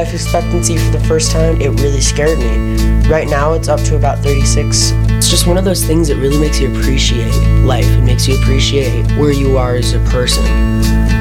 Life expectancy for the first time, it really scared me. Right now it's up to about 36. It's just one of those things that really makes you appreciate life. It makes you appreciate where you are as a person.